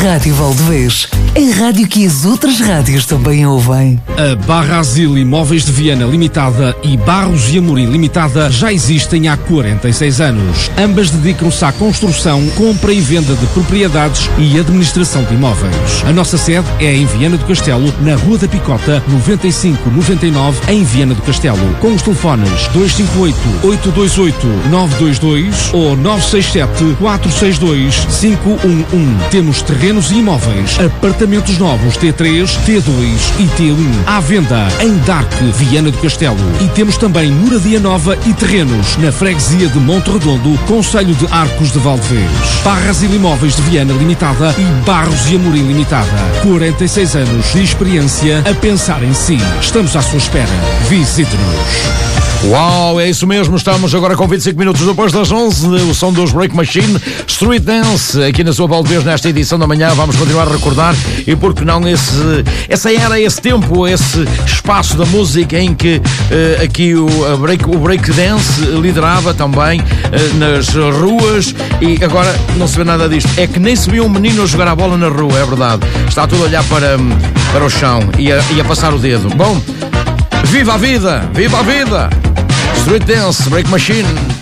Rádio Valdevez, a rádio que as outras rádios também ouvem. A Barra Asil Imóveis de Viana Limitada e Barros e Amorim Limitada já existem há 46 anos. Ambas dedicam-se à construção, compra e venda de propriedades e administração de imóveis. A nossa sede é em Viana do Castelo, na Rua da Picota, 9599, em Viana do Castelo, com os telefones 258-828-922 ou 967-462-511. Temos terrenos e imóveis, apartamentos novos T3, T2 e T1 à venda em Dark, Viana do Castelo. E temos também moradia nova e terrenos na freguesia de Monte Redondo, concelho de Arcos de Valdevez. Barras e Imóveis de Viana Limitada e Barros e Amorim Limitada. 46 anos de experiência a pensar em si. Estamos à sua espera. Visite-nos. Uau, é isso mesmo, estamos agora com 25 minutos depois das 11, o som dos Break Machine, Street Dance, aqui na sua Valdevez, nesta edição da manhã. Vamos continuar a recordar, e por que não essa era, esse tempo, esse espaço da música em que aqui o break dance liderava também nas ruas, e agora não se vê nada disto. É que nem se viu um menino a jogar a bola na rua, é verdade, está tudo a olhar para o chão e a passar o dedo. Bom, viva a vida, viva a vida! Street Dance, Break Machine.